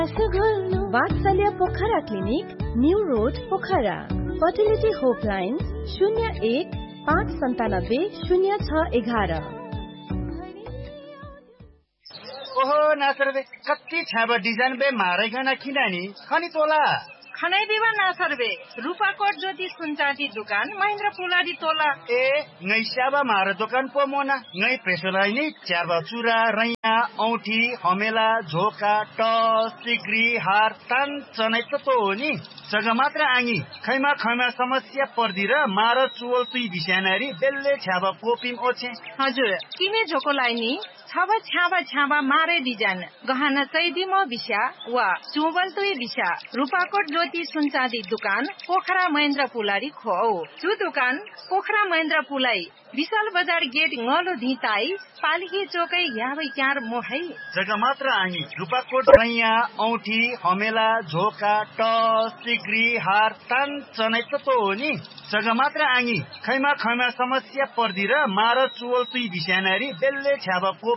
वात्सल्य Pokhara clinic, new road Pokhara. Fertility होपलाइन 01-597-0611। ओहो नासर बे कति छाबा डिजाइन बे मारै गना किनानी खनी तोला खनै दिवा नासर बे रूपाकोट ज्योति सुनचाँदी दुकान महेन्द्र पुलाडी तोला ए ngै स्याबा मार दोकान पो मोना ngै प्रेसलाई नि च्याबा चुरा रैया औठी हमेला झोका टस सिक्री हार तान चनै त हो नि जग्गा मात्र आङी खैमा समस्या पर्दी र मार चुवल तुई बिस्यानारी बेल्ले छ्याबा कोपिम ओछे हजुर किने झोको लाइनी छाबा मारे डिजाइन गहना चैदी म बिस्या वा चुवल तुई बिस्या रूपाकोट ज्योति सुनचाँदी दुकान पोखरा महेन्द्र पुलाडी खो चु दुकान पोखरा महेन्द्र पुलाई विशाल बजार गेट ngलो धिताई पालिकी चोकै याबै क्यार मोहै जग्गा मात्र आङी रूपाकोट रैया औठी हमेला झोका टस सिक्री हार तान चनै त हो नि जग्गा मात्र आङी खैमा समस्या पर्दी र मार चुवल तुई बिस्यानारी बेल्ले छ्याबा